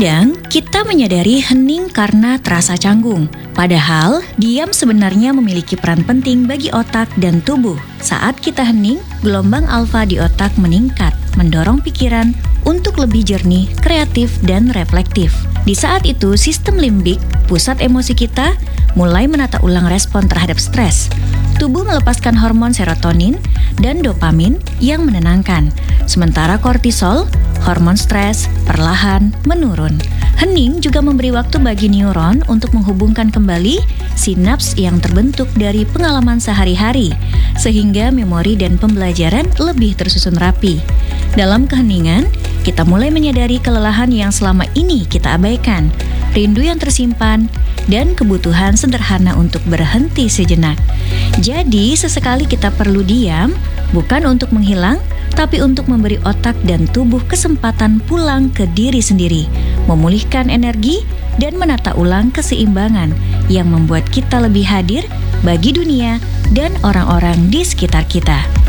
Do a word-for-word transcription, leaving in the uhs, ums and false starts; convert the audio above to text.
Terkadang kita menyadari hening karena terasa canggung. Padahal diam sebenarnya memiliki peran penting bagi otak dan tubuh. Saat kita hening, gelombang alfa di otak meningkat, mendorong pikiran untuk lebih jernih, kreatif, dan reflektif. Di saat itu, sistem limbik, pusat emosi kita, mulai menata ulang respon terhadap stres. Tubuh melepaskan hormon serotonin dan dopamin yang menenangkan. Sementara kortisol, hormon stres, perlahan menurun. Hening juga memberi waktu bagi neuron untuk menghubungkan kembali sinaps yang terbentuk dari pengalaman sehari-hari, sehingga memori dan pembelajaran lebih tersusun rapi. Dalam keheningan, kita mulai menyadari kelelahan yang selama ini kita abaikan, rindu yang tersimpan, dan kebutuhan sederhana untuk berhenti sejenak. Jadi, sesekali kita perlu diam, bukan untuk menghilang, tapi untuk memberi otak dan tubuh kesempatan pulang ke diri sendiri, memulihkan energi, dan menata ulang keseimbangan yang membuat kita lebih hadir bagi dunia dan orang-orang di sekitar kita.